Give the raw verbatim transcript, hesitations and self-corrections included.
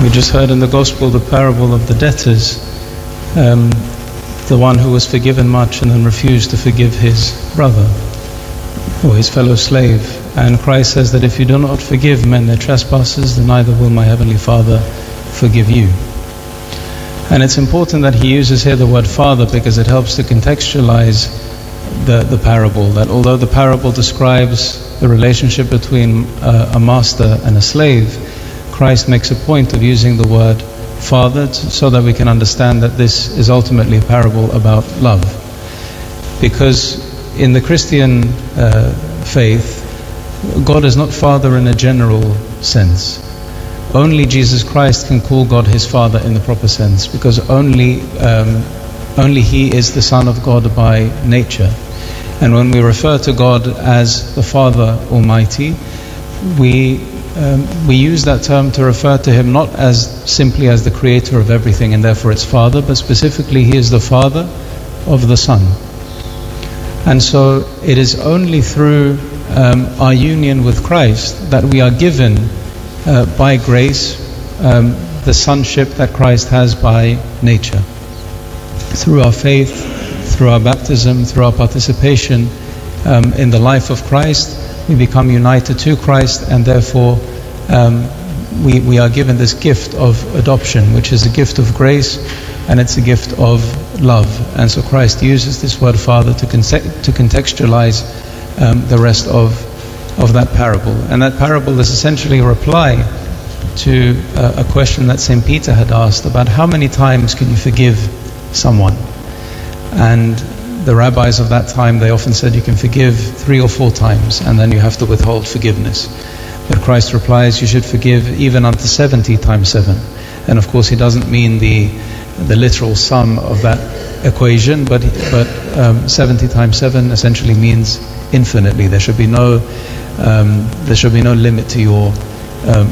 We just heard in the Gospel the parable of the debtors, um, the one who was forgiven much and then refused to forgive his brother or his fellow slave. And Christ says that if you do not forgive men their trespasses, then neither will my Heavenly Father forgive you. And it's important that he uses here the word Father because it helps to contextualize the, the parable, that although the parable describes the relationship between a, a master and a slave, Christ makes a point of using the word Father so that we can understand that this is ultimately a parable about love. Because in the Christian uh, faith, God is not Father in a general sense. Only Jesus Christ can call God his Father in the proper sense, because only um, only he is the Son of God by nature. And when we refer to God as the Father Almighty, we um, we use that term to refer to him not as simply as the creator of everything and therefore its Father, but specifically he is the Father of the Son. And so it is only through um, our union with Christ that we are given uh, by grace um, the sonship that Christ has by nature. Through our faith, through our baptism, through our participation um, in the life of Christ, we become united to Christ, and therefore um, we, we are given this gift of adoption, which is a gift of grace, and it's a gift of love. And so Christ uses this word Father to, conce- to contextualize um, the rest of, of that parable. And that parable is essentially a reply to uh, a question that Saint Peter had asked about how many times can you forgive someone. And the rabbis of that time, they often said you can forgive three or four times and then you have to withhold forgiveness. But Christ replies you should forgive even unto seventy times seven. And of course he doesn't mean the the literal sum of that equation, but but um, seventy times seven essentially means infinitely. There should be no um, there should be no limit to your um,